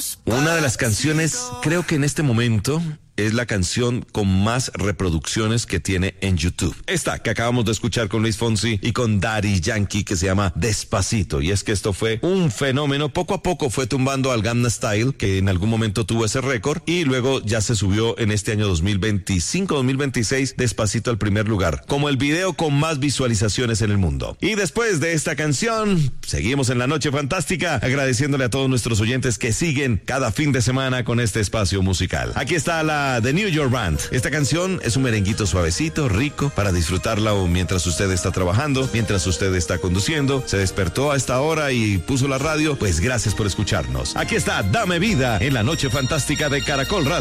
Una de las canciones, creo que en este momento, es la canción con más reproducciones que tiene en YouTube. Esta que acabamos de escuchar con Luis Fonsi y con Daddy Yankee, que se llama Despacito. Y es que esto fue un fenómeno. Poco a poco fue tumbando al Gangnam Style, que en algún momento tuvo ese récord, y luego ya se subió en este año 2025-2026 Despacito al primer lugar, como el video con más visualizaciones en el mundo. Y después de esta canción, seguimos en la Noche Fantástica, agradeciéndole a todos nuestros oyentes que siguen cada fin de semana con este espacio musical. Aquí está la The New York Band. Esta canción es un merenguito suavecito, rico, para disfrutarla o mientras usted está trabajando, mientras usted está conduciendo, se despertó a esta hora y puso la radio, pues gracias por escucharnos. Aquí está Dame Vida en la Noche Fantástica de Caracol Radio.